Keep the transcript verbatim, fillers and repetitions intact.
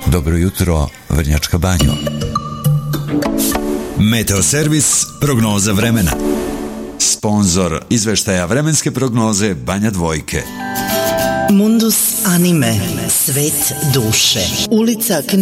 Dobro jutro, Vrnjačka Banjo. Meteoservis, prognoza vremena. Sponzor izveštaja vremenske prognoze Banja Dvojke. Mundus anime, svet duše. Ulica